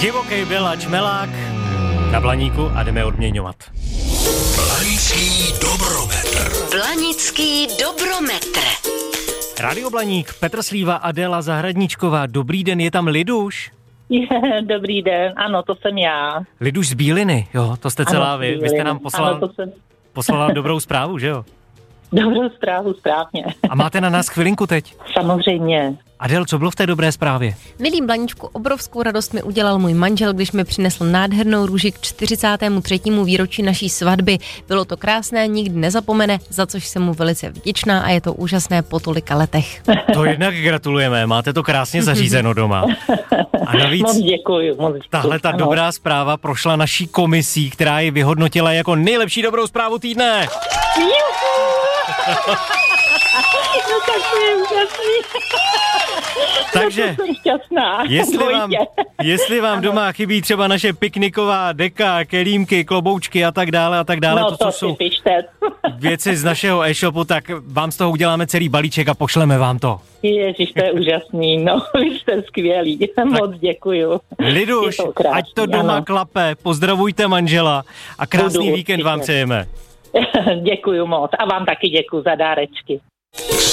Divokej byl a čmelák na Blaníku a jdeme odměňovat. Blanický dobrometr. Blanický dobrometr. Radio Blaník, Petr Slíva, Adéla Zahradníčková. Dobrý den, je tam Liduš? Dobrý den, ano, to jsem já. Liduš z Bíliny, jo, to jste celá ano, vy. Vy jste nám poslala dobrou zprávu, že jo? Dobrou zprávu, správně. A máte na nás chvilinku teď? Samozřejmě. Adél, co bylo v té dobré zprávě? Milý Blaníčku, obrovskou radost mi udělal můj manžel, když mi přinesl nádhernou růži k 43. výročí naší svatby. Bylo to krásné, nikdy nezapomene, za což jsem mu velice vděčná a je to úžasné po tolika letech. To jednak gratulujeme, máte to krásně zařízeno doma. A navíc Moc děkuju. tahle ta dobrá zpráva prošla naší komisí, která ji vyhodnotila jako nejlepší dobrou zprávu týdne. No tak to je úžasný. Takže, jsem šťastná. jestli vám doma chybí třeba naše pikniková deka, kelímky, kloboučky a tak dále, no to jsou věci z našeho e-shopu, tak vám z toho uděláme celý balíček a pošleme vám to. Ježiš, to je úžasný, no, vy jste skvělí, moc děkuju. Liduš, ať to doma klape, pozdravujte manžela a krásný víkend vám přejeme. Děkuju moc a vám taky děkuju za dárečky.